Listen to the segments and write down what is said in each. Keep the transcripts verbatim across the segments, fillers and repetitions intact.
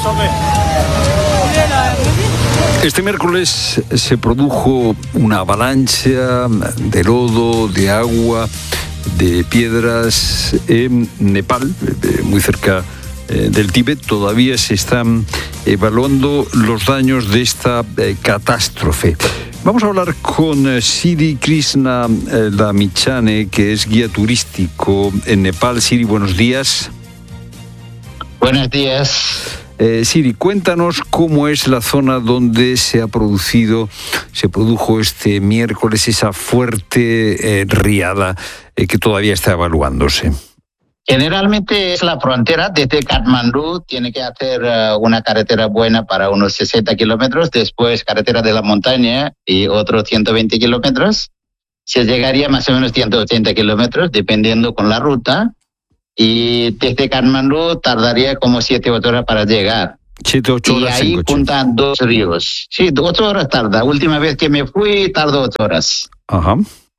Este miércoles se produjo una avalancha de lodo, de agua, de piedras en Nepal, muy cerca del Tíbet. Todavía se están evaluando los daños de esta catástrofe. Vamos a hablar con Siri Krishna Damichane, que es guía turístico en Nepal. Siri, buenos días. Buenos días. Eh, Siri, cuéntanos cómo es la zona donde se ha producido, se produjo este miércoles esa fuerte eh, riada eh, que todavía está evaluándose. Generalmente es la frontera. Desde Katmandú tiene que hacer uh, una carretera buena para unos sesenta kilómetros, después carretera de la montaña y otros ciento veinte kilómetros. Se llegaría más o menos ciento ochenta kilómetros, dependiendo con la ruta. Y desde Katmandú tardaría como siete o ocho horas para llegar. Siete o ocho horas. Y ahí juntan dos ríos. Sí, ocho horas tarda. Última vez que me fui, tardó ocho horas. Ajá.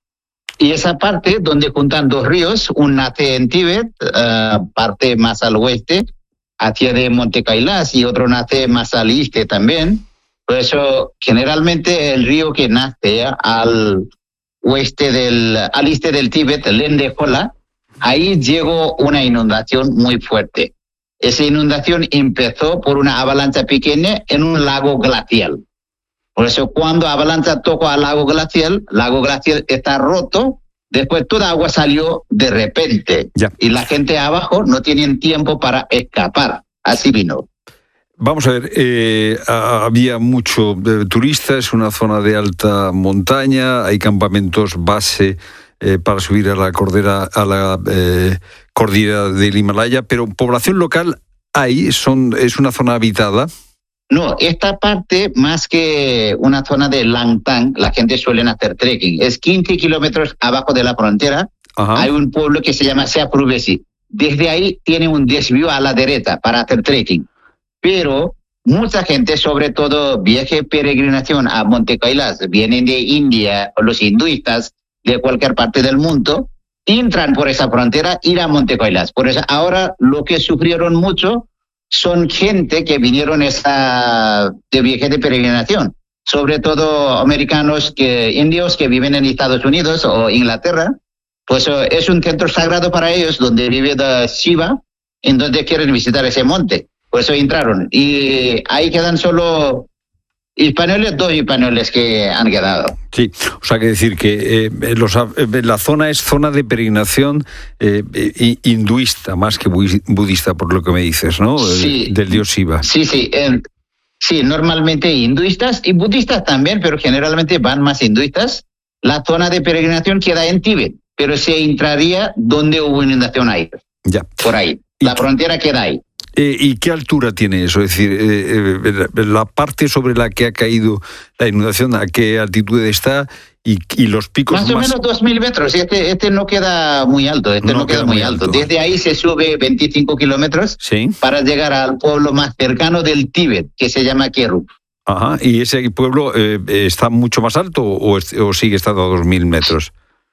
Y esa parte donde juntan dos ríos, un nace en Tíbet, uh, parte más al oeste, hacia de Monte Kailas, y otro nace más al este también. Por eso, generalmente el río que nace al oeste del, al este del Tíbet, el Lendejola, ahí llegó una inundación muy fuerte. Esa inundación empezó por una avalancha pequeña en un lago glacial. Por eso cuando avalancha tocó al lago glacial, el lago glacial está roto, después toda agua salió de repente. Ya. Y la gente abajo no tienen tiempo para escapar. Así vino. Vamos a ver, eh, había mucho eh, turistas, una zona de alta montaña, hay campamentos base eh, para subir a la cordera, a la eh, cordillera del Himalaya, pero población local hay, son, es una zona habitada. No, esta parte, más que una zona de Langtang, la gente suele hacer trekking. Es quince kilómetros abajo de la frontera. Ajá. Hay un pueblo que se llama Seapurvesi. Desde ahí tiene un desvío a la derecha para hacer trekking. Pero mucha gente, sobre todo viaje peregrinación a Monte Kailas, vienen de India, o los hinduistas de cualquier parte del mundo, entran por esa frontera, ir a Monte Kailas. Por eso ahora lo que sufrieron mucho son gente que vinieron esa, de viaje de peregrinación, sobre todo americanos, que indios que viven en Estados Unidos o Inglaterra. Pues es un centro sagrado para ellos donde vive Shiva, en donde quieren visitar ese monte. Por eso entraron. Y ahí quedan solo españoles, dos españoles que han quedado. Sí, o sea, que decir que eh, los, eh, la zona es zona de peregrinación eh, eh, hinduista, más que budista, por lo que me dices, ¿no? Sí. Del dios Shiva. Sí, sí. Eh, sí, normalmente hinduistas y budistas también, pero generalmente van más hinduistas. La zona de peregrinación queda en Tíbet, pero se entraría donde hubo inundación ahí. Ya. Por ahí. La frontera queda ahí. Eh, ¿Y qué altura tiene eso? Es decir, eh, eh, la parte sobre la que ha caído la inundación, ¿a qué altitud está? Y, y los picos más... Más o menos dos mil metros. Este, este no queda muy alto. Este no, no queda, queda muy alto. alto. Desde ahí se sube veinticinco kilómetros, ¿sí?, para llegar al pueblo más cercano del Tíbet, que se llama Kerup. Ajá. ¿Y ese pueblo eh, está mucho más alto o, o sigue estando a dos mil metros?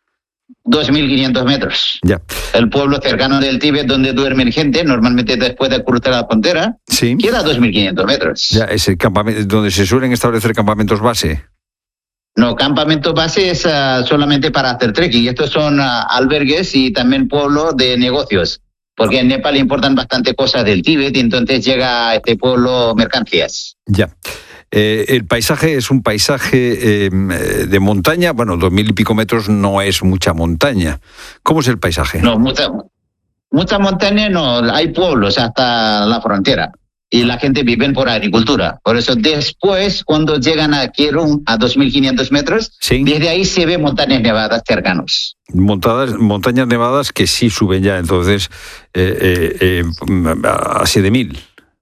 dos mil quinientos metros. Ya. El pueblo cercano del Tíbet donde duermen gente, normalmente después de cruzar la frontera, ¿sí?, queda a dos mil quinientos metros. Ya, es el campamento donde se suelen establecer campamentos base. No, campamento base es uh, solamente para hacer trekking. Estos son uh, albergues y también pueblo de negocios, porque en Nepal importan bastante cosas del Tíbet y entonces llega a este pueblo mercancías. Ya. Eh, el paisaje es un paisaje eh, de montaña. Bueno, dos mil y pico metros no es mucha montaña. ¿Cómo es el paisaje? No, mucha, mucha montaña no. Hay pueblos hasta la frontera y la gente vive por agricultura. Por eso después, cuando llegan a Kerum, a dos mil quinientos metros, ¿sí?, desde ahí se ve montañas nevadas cercanos. Montadas, montañas nevadas que sí suben ya, entonces, eh, eh, eh, a siete mil.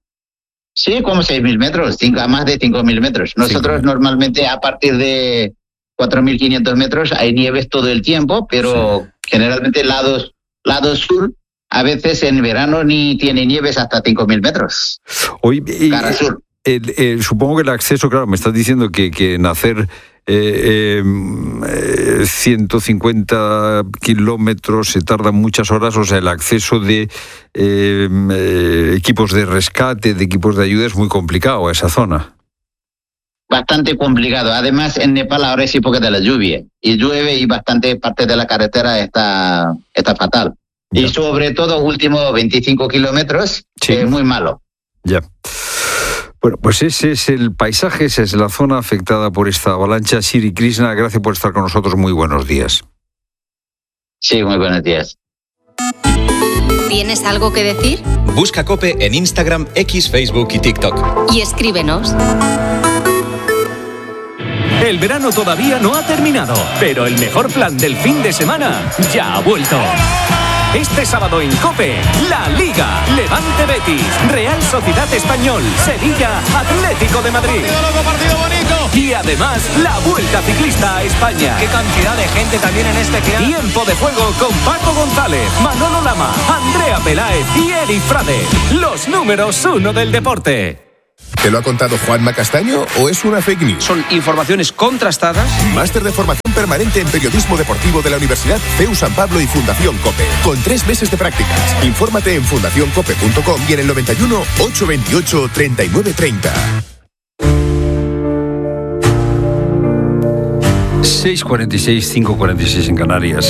Sí, como seis mil metros, cinco, a más de cinco mil metros. Nosotros sí, normalmente a partir de cuatro mil quinientos metros hay nieves todo el tiempo, pero sí, generalmente lados, lado sur, a veces en verano ni tiene nieves hasta cinco mil metros. Hoy, y, cara sur. el, el, supongo que el acceso, claro, me estás diciendo que, que en hacer eh, eh, ciento cincuenta kilómetros se tardan muchas horas, o sea, el acceso de eh, eh, equipos de rescate, de equipos de ayuda es muy complicado a esa zona. Bastante complicado. Además, en Nepal ahora es época de la lluvia y llueve y bastante parte de la carretera está, está fatal. Ya. Y sobre todo últimos veinticinco kilómetros, sí. Es muy malo. Ya. Bueno, pues ese es el paisaje, esa es la zona afectada por esta avalancha. Siri Krishna, gracias por estar con nosotros. Muy buenos días. Sí, muy buenos días. ¿Tienes algo que decir? Busca COPE en Instagram, X, Facebook y TikTok. Y escríbenos. El verano todavía no ha terminado, pero el mejor plan del fin de semana ya ha vuelto. Este sábado en COPE, La Liga, Levante Betis, Real Sociedad Español, Sevilla, Atlético de Madrid. Partido loco, partido bonito. Y además, la Vuelta Ciclista a España. Qué cantidad de gente también en este que... Tiempo de juego con Paco González, Manolo Lama, Andrea Peláez y Eric Frade. Los números uno del deporte. ¿Te lo ha contado Juanma Castaño o es una fake news? Son informaciones contrastadas. Máster de formación permanente en periodismo deportivo de la Universidad C E U San Pablo y Fundación COPE. Con tres meses de prácticas. Infórmate en fundación cope punto com y en el noventa y uno, ochocientos veintiocho, treinta y nueve treinta. seis cuarenta y seis, cinco cuarenta y seis en Canarias.